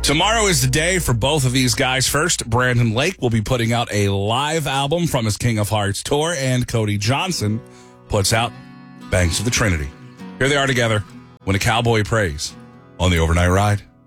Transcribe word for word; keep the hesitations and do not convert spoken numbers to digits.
Tomorrow is the day for both of these guys. First, Brandon Lake will be putting out a live album from his King of Hearts tour, and Cody Johnson puts out Banks of the Trinity. Here they are together when a cowboy prays on the overnight ride.